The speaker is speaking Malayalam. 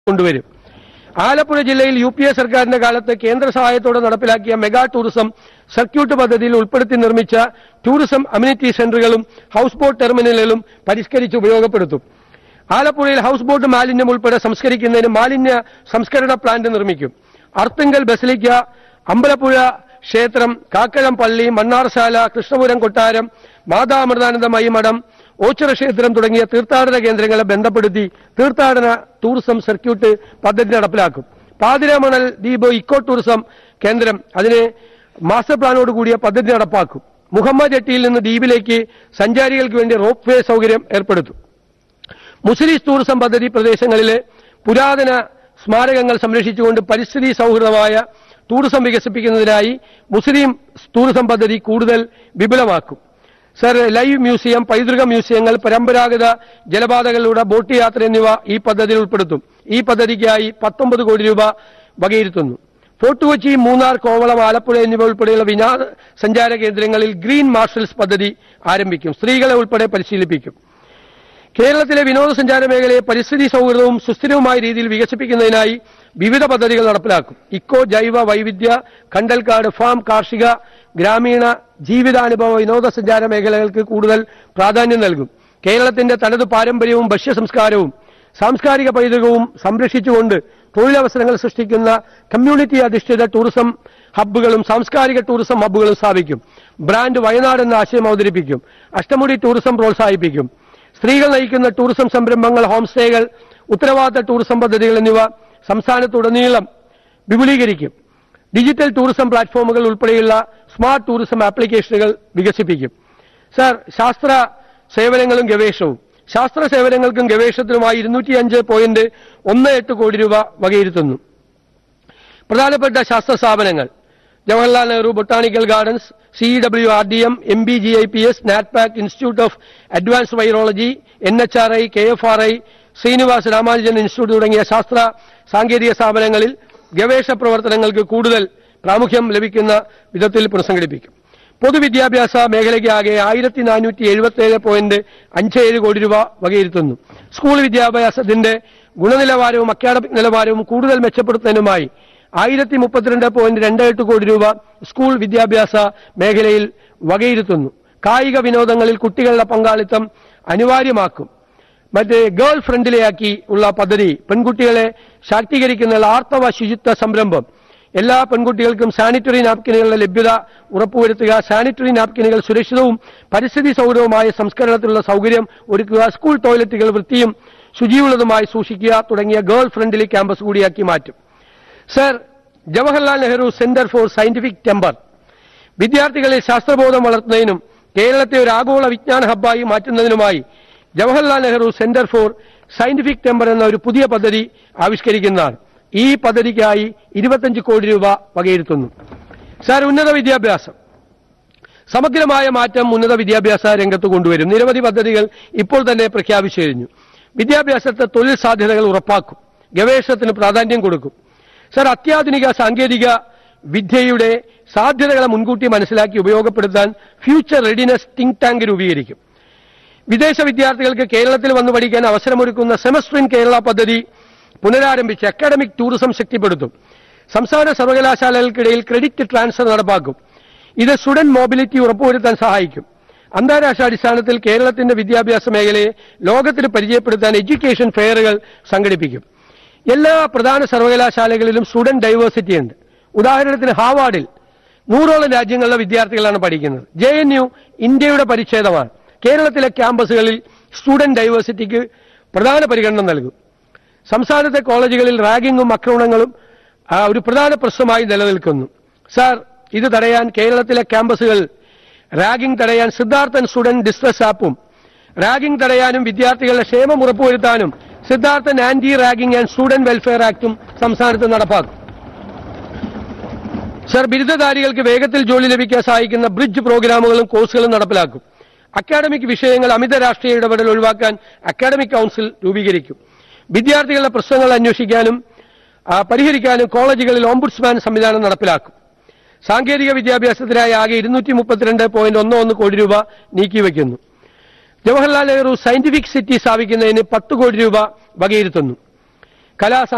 കൊണ്ടുവരും. ആലപ്പുഴ ജില്ലയിൽ UPA സർക്കാരിന്റെ കാലത്ത് കേന്ദ്ര സഹായത്തോടെ നടപ്പിലാക്കിയ മെഗാ ടൂറിസം സർക്യൂട്ട് പദ്ധതിയിൽ ഉൾപ്പെടുത്തി നിർമ്മിച്ച ടൂറിസം അമ്യൂണിറ്റി സെന്ററുകളും ഹൌസ് ബോട്ട് ടെർമിനലുകളും പരിഷ്കരിച്ച് ഉപയോഗപ്പെടുത്തും. ആലപ്പുഴയിൽ ഹൌസ് ബോട്ട് മാലിന്യം ഉൾപ്പെടെ സംസ്കരിക്കുന്നതിന് മാലിന്യ സംസ്കരണ പ്ലാന്റ് നിർമ്മിക്കും. അർത്തുങ്കൽ ബസലിക്ക, അമ്പലപ്പുഴ ക്ഷേത്രം, കാക്കളം പള്ളി, മണ്ണാർശാല, കൃഷ്ണപുരം കൊട്ടാരം, മാതാ അമൃതാനന്ദമയി മഠം, ഓച്ചിറ ക്ഷേത്രം തുടങ്ങിയ തീർത്ഥാടന കേന്ദ്രങ്ങളെ ബന്ധപ്പെടുത്തി തീർത്ഥാടന ടൂറിസം സർക്യൂട്ട് പദ്ധതി നടപ്പിലാക്കും. പാതിരാമണൽ ദ്വീപ് ഇക്കോ ടൂറിസം കേന്ദ്രം അതിന് മാസ്റ്റർ പ്ലാനോട് കൂടിയ പദ്ധതി നടപ്പാക്കും. മുഹമ്മദ് ജട്ടിയിൽ നിന്ന് ദ്വീപിലേക്ക് സഞ്ചാരികൾക്ക് വേണ്ടി റോപ്പ് വേ സൗകര്യം ഏർപ്പെടുത്തും. മുസ്ലിം ടൂറിസം പദ്ധതി പ്രദേശങ്ങളിലെ പുരാതന സ്മാരകങ്ങൾ സംരക്ഷിച്ചുകൊണ്ട് പരിസ്ഥിതി സൗഹൃദമായ ടൂറിസം വികസിപ്പിക്കുന്നതിനായി മുസ്ലിം ടൂറിസം പദ്ധതി കൂടുതൽ വിപുലമാക്കും. സർ, ലൈവ് മ്യൂസിയം, പൈതൃക മ്യൂസിയങ്ങൾ, പരമ്പരാഗത ജലപാതകളിലൂടെ ബോട്ട് യാത്ര എന്നിവ ഈ പദ്ധതിയിൽ ഉൾപ്പെടുത്തും. ഈ പദ്ധതിക്കായി 19 കോടി രൂപ വകയിരുത്തുന്നു. ഫോർട്ട് കൊച്ചി, മൂന്നാർ, കോവളം, ആലപ്പുഴ എന്നിവ ഉൾപ്പെടെയുള്ള വിനോദസഞ്ചാര കേന്ദ്രങ്ങളിൽ ഗ്രീൻ മാർഷൽസ് പദ്ധതി ആരംഭിക്കും. സ്ത്രീകളെ ഉൾപ്പെടെ പരിശീലിപ്പിക്കും. കേരളത്തിലെ വിനോദസഞ്ചാര മേഖലയെ പരിസ്ഥിതി സൗഹൃദവും സുസ്ഥിരവുമായ രീതിയിൽ വികസിപ്പിക്കുന്നതിനായി വിവിധ പദ്ധതികൾ നടപ്പിലാക്കും. ഇക്കോ, ജൈവ വൈവിധ്യ, കണ്ടൽക്കാട് ഫാം, കാർഷിക, ഗ്രാമീണ ജീവിതാനുഭവ വിനോദസഞ്ചാര മേഖലകൾക്ക് കൂടുതൽ പ്രാധാന്യം നൽകും. കേരളത്തിന്റെ തനത് പാരമ്പര്യവും ഭക്ഷ്യസംസ്കാരവും സാംസ്കാരിക പൈതൃകവും സംരക്ഷിച്ചുകൊണ്ട് തൊഴിലവസരങ്ങൾ സൃഷ്ടിക്കുന്ന കമ്മ്യൂണിറ്റി അധിഷ്ഠിത ടൂറിസം ഹബ്ബുകളും സാംസ്കാരിക ടൂറിസം ഹബ്ബുകളും സ്ഥാപിക്കും. ബ്രാൻഡ് വയനാട് എന്ന ആശയം അവതരിപ്പിക്കും. അഷ്ടമുടി ടൂറിസം പ്രോത്സാഹിപ്പിക്കും. സ്ത്രീകൾ നയിക്കുന്ന ടൂറിസം സംരംഭങ്ങൾ, ഹോം സ്റ്റേകൾ, ഉത്തരവാദിത്ത ടൂറിസം പദ്ധതികൾ എന്നിവ സംസ്ഥാനത്തുടനീളം വിപുലീകരിക്കും. ഡിജിറ്റൽ ടൂറിസം പ്ലാറ്റ്ഫോമുകൾ ഉൾപ്പെടെയുള്ള സ്മാർട്ട് ടൂറിസം ആപ്ലിക്കേഷനുകൾ വികസിപ്പിക്കും. സർ, ശാസ്ത്ര സേവനങ്ങളും ഗവേഷണവും. ശാസ്ത്ര സേവനങ്ങൾക്കും ഗവേഷണത്തിനുമായി 205.18 കോടി രൂപ വകയിരുത്തുന്നു. പ്രധാനപ്പെട്ട ശാസ്ത്ര സ്ഥാപനങ്ങൾ: Jawaharlal Nehru botanical gardens, CEWRDM, MBGIPS, NATPAC, institute of advanced virology, NHRI, KFRI, Srinivas Ramanujan institute തുടങ്ങിയ ശാസ്ത്ര സാങ്കേതിക സ്ഥാപനങ്ങളിൽ ഗവേഷണ പ്രവർത്തനങ്ങൾക്ക് കൂടുതൽ പ്രാമുഖ്യം ലഭിക്കുന്ന വിധത്തിൽ പുനഃസംഘടിപ്പിക്കും. പൊതുവിദ്യാഭ്യാസ മേഖലയ്ക്കാകെ 1477.57 കോടി രൂപ വകയിരുത്തുന്നു. സ്കൂൾ വിദ്യാഭ്യാസത്തിന്റെ ഗുണനിലവാരവും അക്കാഡമിക് നിലവാരവും കൂടുതൽ മെച്ചപ്പെടുത്തുന്നതിനുമായി 1032.28 കോടി രൂപ സ്കൂൾ വിദ്യാഭ്യാസ മേഖലയിൽ വകയിരുത്തുന്നു. കായിക വിനോദങ്ങളിൽ കുട്ടികളുടെ പങ്കാളിത്തം അനിവാര്യമാക്കും. ഗേൾ ഫ്രണ്ട്ലിയാക്കി ഉള്ള പദ്ധതി പെൺകുട്ടികളെ ശാക്തീകരിക്കുന്ന ആർത്തവ ശുചിത്വ സംരംഭം. എല്ലാ പെൺകുട്ടികൾക്കും സാനിറ്ററി നാപ്കിനുകളുടെ ലഭ്യത ഉറപ്പുവരുത്തുക. സാനിറ്ററി നാപ്കിനുകൾ സുരക്ഷിതവും പരിസ്ഥിതി സൗഹൃദവുമായ സംസ്കരണത്തിലുള്ള സൗകര്യം ഒരുക്കുക. സ്കൂൾ ടോയ്ലറ്റുകൾ വൃത്തിയും ശുചിയുള്ളതുമായി സൂക്ഷിക്കുക തുടങ്ങിയ ഗേൾ ഫ്രണ്ട്ലി ക്യാമ്പസ് കൂടിയാക്കി മാറ്റും. Sir, Jawaharlal Nehru centre for scientific temper. വിദ്യാർത്ഥികളിൽ ശാസ്ത്രബോധം വളർത്തുന്നതിനും കേരളത്തെ ഒരു ആഗോള വിജ്ഞാന ഹബ്ബായി മാറ്റുന്നതിനുമായി Jawaharlal Nehru centre for scientific temper എന്ന ഒരു പുതിയ പദ്ധതി ആവിഷ്കരിക്കുന്നതാണ്. ഈ പദ്ധതിക്കായി 25 കോടി രൂപ വകയിരുത്തുന്നു. സർ, ഉന്നത വിദ്യാഭ്യാസം. സമഗ്രമായ മാറ്റം ഉന്നത വിദ്യാഭ്യാസ രംഗത്ത് കൊണ്ടുവരും. നിരവധി പദ്ധതികൾ ഇപ്പോൾ തന്നെ പ്രഖ്യാപിച്ചു കഴിഞ്ഞു. വിദ്യാഭ്യാസത്തെ തൊഴിൽ സാധ്യതകൾ ഉറപ്പാക്കും. ഗവേഷണത്തിന് പ്രാധാന്യം കൊടുക്കും. സർ, അത്യാധുനിക സാങ്കേതിക വിദ്യയുടെ സാധ്യതകളെ മുൻകൂട്ടി മനസ്സിലാക്കി ഉപയോഗപ്പെടുത്താൻ ഫ്യൂച്ചർ റെഡിനെസ് തിങ്ക് ടാങ്ക് രൂപീകരിക്കും. വിദേശ വിദ്യാർത്ഥികൾക്ക് കേരളത്തിൽ വന്നു പഠിക്കാൻ അവസരമൊരുക്കുന്ന സെമസ്റ്റർ ഇൻ കേരള പദ്ധതി പുനരാരംഭിച്ച് അക്കാഡമിക് ടൂറിസം ശക്തിപ്പെടുത്തും. സംസ്ഥാന സർവകലാശാലകൾക്കിടയിൽ ക്രെഡിറ്റ് ട്രാൻസ്ഫർ നടപ്പാക്കും. ഇത് സ്റ്റുഡന്റ് മൊബിലിറ്റി ഉറപ്പുവരുത്താൻ സഹായിക്കും. അന്താരാഷ്ട്ര അടിസ്ഥാനത്തിൽ കേരളത്തിന്റെ വിദ്യാഭ്യാസ മേഖലയെ ലോകത്തിന് പരിചയപ്പെടുത്താൻ എഡ്യൂക്കേഷൻ ഫെയറുകൾ സംഘടിപ്പിക്കും. എല്ലാ പ്രധാന സർവകലാശാലകളിലും സ്റ്റുഡന്റ് ഡൈവേഴ്സിറ്റി ഉണ്ട്. ഉദാഹരണത്തിന് ഹാർവാർഡിൽ 100ഓളം രാജ്യങ്ങളിലെ വിദ്യാർത്ഥികളാണ് പഠിക്കുന്നത്. JNU ഇന്ത്യയുടെ പരിച്ഛേദമാണ്. കേരളത്തിലെ ക്യാമ്പസുകളിൽ സ്റ്റുഡന്റ് ഡൈവേഴ്സിറ്റിക്ക് പ്രധാന പരിഗണന നൽകും. സംസ്ഥാനത്തെ കോളേജുകളിൽ റാഗിങ്ങും ആക്രമണങ്ങളും ഒരു പ്രധാന പ്രശ്നമായി നിലനിൽക്കുന്നു. സർ, ഇത് തടയാൻ കേരളത്തിലെ ക്യാമ്പസുകൾ റാഗിംഗ് തടയാൻ സിദ്ധാർത്ഥൻ സ്റ്റുഡന്റ് ഡിസ്ട്രസ് ആപ്പും റാഗിംഗ് തടയാനും വിദ്യാർത്ഥികളുടെ ക്ഷേമം ഉറപ്പുവരുത്താനും Siddharthan anti ragging and student welfare ആക്ടും സംസ്ഥാനത്ത് നടപ്പാക്കും. സർ, ബിരുദധാരികൾക്ക് വേഗത്തിൽ ജോലി ലഭിക്കാൻ സഹായിക്കുന്ന ബ്രിഡ്ജ് പ്രോഗ്രാമുകളും കോഴ്സുകളും നടപ്പിലാക്കും. അക്കാഡമിക് വിഷയങ്ങൾ അമിത രാഷ്ട്രീയ ഇടപെടൽ ഒഴിവാക്കാൻ അക്കാഡമിക് കൌൺസിൽ രൂപീകരിക്കും. വിദ്യാർത്ഥികളുടെ പ്രശ്നങ്ങൾ അന്വേഷിക്കാനും പരിഹരിക്കാനും കോളേജുകളിൽ ഓംബുഡ്സ്മാൻ സംവിധാനം നടപ്പിലാക്കും. സാങ്കേതിക വിദ്യാഭ്യാസത്തിനായി ആകെ 232.11 കോടി രൂപ നീക്കിവെക്കുന്നു. ജവഹർലാൽ നെഹ്റു സയന്റിഫിക് സിറ്റി സ്ഥാപിക്കുന്നതിന് 10 കോടി രൂപ വകയിരുത്തുന്നു. കലാ